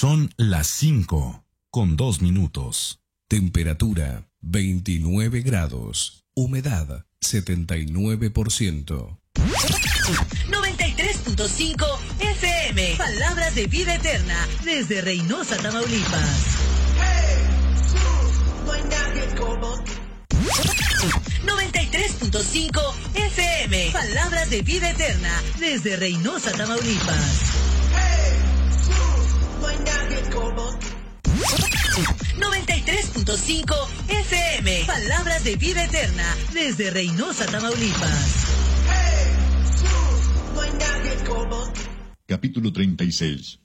Son las 5:02. Temperatura 29 grados. Humedad 79%. 93.5 FM. Palabras de vida eterna desde Reynosa, Tamaulipas. No hay nadie como tú. 93.5 FM. Palabras de vida eterna desde Reynosa, Tamaulipas. No hay nadie como tú. 93.5 FM. Palabras de vida eterna desde Reynosa, Tamaulipas. No hay nadie como tú. Capítulo 36.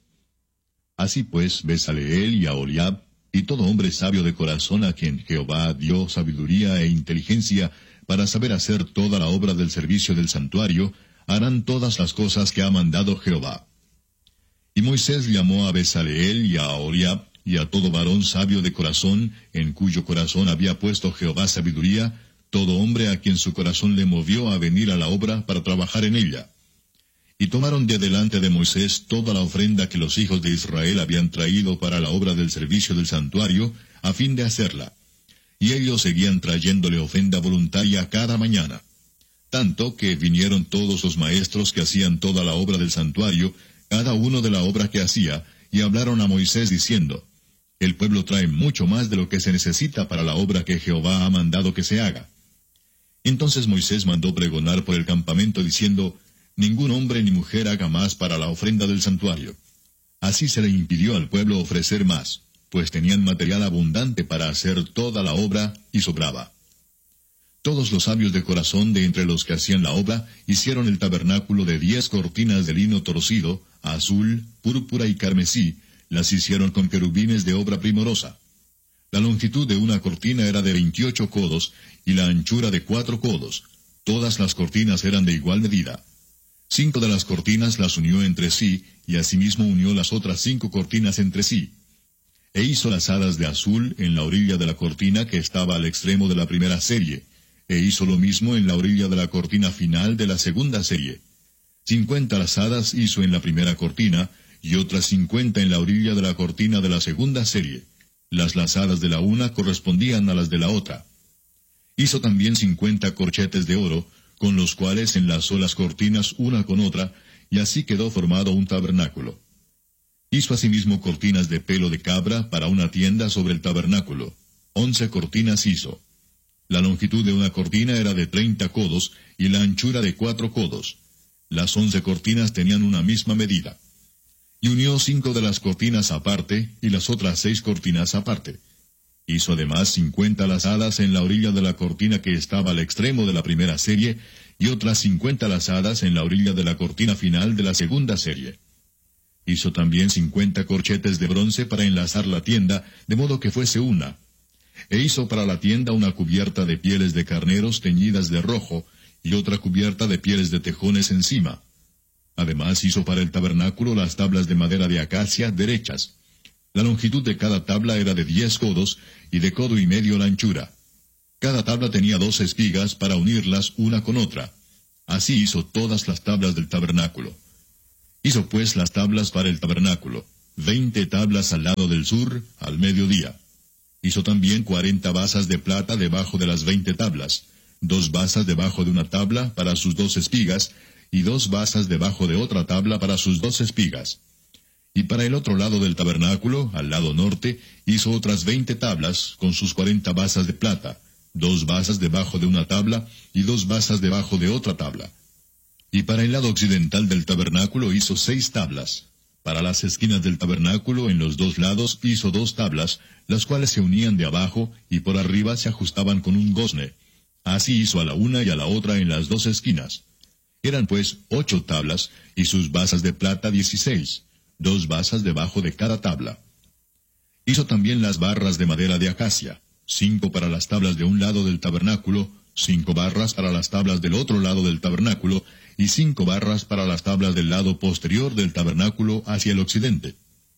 Así pues, Bezaleel y Aholiab, y todo hombre sabio de corazón a quien Jehová dio sabiduría e inteligencia para saber hacer toda la obra del servicio del santuario, harán todas las cosas que ha mandado Jehová. Y Moisés llamó a Bezaleel y a Aholiab, y a todo varón sabio de corazón, en cuyo corazón había puesto Jehová sabiduría, todo hombre a quien su corazón le movió a venir a la obra para trabajar en ella. Y tomaron de delante de Moisés toda la ofrenda que los hijos de Israel habían traído para la obra del servicio del santuario, a fin de hacerla. Y ellos seguían trayéndole ofrenda voluntaria cada mañana. Tanto que vinieron todos los maestros que hacían toda la obra del santuario, cada uno de la obra que hacía, y hablaron a Moisés diciendo: El pueblo trae mucho más de lo que se necesita para la obra que Jehová ha mandado que se haga. Entonces Moisés mandó pregonar por el campamento diciendo: Ningún hombre ni mujer haga más para la ofrenda del santuario. Así se le impidió al pueblo ofrecer más, pues tenían material abundante para hacer toda la obra y sobraba. Todos los sabios de corazón de entre los que hacían la obra hicieron el tabernáculo de 10 cortinas de lino torcido, azul, púrpura y carmesí, las hicieron con querubines de obra primorosa. La longitud de una cortina era de 28 codos, y la anchura de 4 codos. Todas las cortinas eran de igual medida. 5 de las cortinas las unió entre sí, y asimismo unió las otras 5 cortinas entre sí. E hizo las lazadas de azul en la orilla de la cortina que estaba al extremo de la primera serie, e hizo lo mismo en la orilla de la cortina final de la segunda serie. 50 lazadas hizo en la primera cortina, y otras 50 en la orilla de la cortina de la segunda serie. Las lazadas de la una correspondían a las de la otra. Hizo también 50 corchetes de oro, con los cuales enlazó las cortinas una con otra, y así quedó formado un tabernáculo. Hizo asimismo cortinas de pelo de cabra para una tienda sobre el tabernáculo. 11 cortinas hizo. La longitud de una cortina era de 30 codos, y la anchura de 4 codos. Las 11 cortinas tenían una misma medida. Y unió 5 de las cortinas aparte, y las otras 6 cortinas aparte. Hizo además 50 lazadas en la orilla de la cortina que estaba al extremo de la primera serie, y otras 50 lazadas en la orilla de la cortina final de la segunda serie. Hizo también 50 corchetes de bronce para enlazar la tienda, de modo que fuese una. E hizo para la tienda una cubierta de pieles de carneros teñidas de rojo, y otra cubierta de pieles de tejones encima. Además hizo para el tabernáculo las tablas de madera de acacia derechas. La longitud de cada tabla era de 10 codos, y de codo y medio la anchura. Cada tabla tenía 2 espigas para unirlas una con otra. Así hizo todas las tablas del tabernáculo. Hizo pues las tablas para el tabernáculo, 20 tablas al lado del sur, al mediodía. Hizo también 40 basas de plata debajo de las 20 tablas, 2 basas debajo de una tabla para sus 2 espigas, y 2 basas debajo de otra tabla para sus 2 espigas. Y para el otro lado del tabernáculo, al lado norte, hizo otras 20 tablas, con sus 40 basas de plata, 2 basas debajo de una tabla, y 2 basas debajo de otra tabla. Y para el lado occidental del tabernáculo hizo 6 tablas. Para las esquinas del tabernáculo, en los 2 lados, hizo 2 tablas, las cuales se unían de abajo, y por arriba se ajustaban con un gozne. Así hizo a la una y a la otra en las 2 esquinas. Eran pues 8 tablas, y sus basas de plata 16. 2 basas debajo de cada tabla. Hizo también las barras de madera de acacia, 5 para las tablas de un lado del tabernáculo, 5 barras para las tablas del otro lado del tabernáculo, y 5 barras para las tablas del lado posterior del tabernáculo hacia el occidente.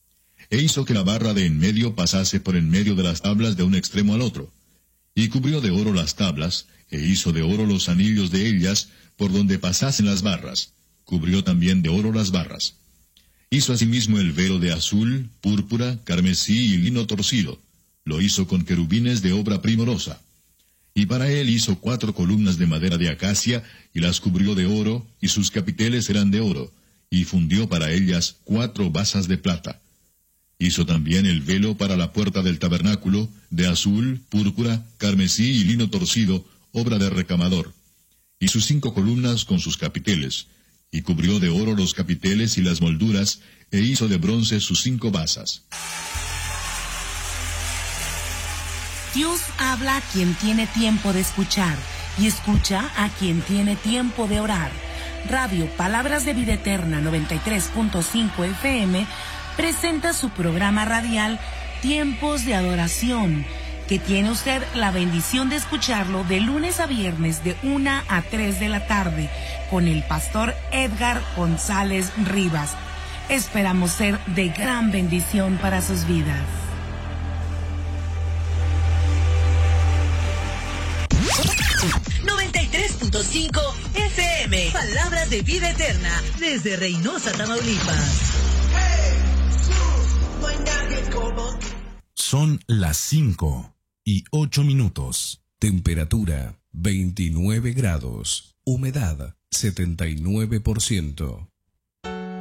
E hizo que la barra de en medio pasase por en medio de las tablas de un extremo al otro. Y cubrió de oro las tablas, e hizo de oro los anillos de ellas, por donde pasasen las barras. Cubrió también de oro las barras. Hizo asimismo el velo de azul, púrpura, carmesí y lino torcido. Lo hizo con querubines de obra primorosa. Y para él hizo 4 columnas de madera de acacia, y las cubrió de oro, y sus capiteles eran de oro, y fundió para ellas 4 basas de plata. Hizo también el velo para la puerta del tabernáculo, de azul, púrpura, carmesí y lino torcido, obra de recamador. Y sus 5 columnas con sus capiteles, y cubrió de oro los capiteles y las molduras, e hizo de bronce sus 5 basas. Dios habla a quien tiene tiempo de escuchar y escucha a quien tiene tiempo de orar. Radio Palabras de Vida Eterna 93.5 FM presenta su programa radial Tiempos de Adoración, que tiene usted la bendición de escucharlo de lunes a viernes de 1 a 3 de la tarde con el pastor Edgar González Rivas. Esperamos ser de gran bendición para sus vidas. FM, Palabras de Vida Eterna, desde Reynosa, Tamaulipas. Son las 5:08. Temperatura 29 grados. Humedad 79%.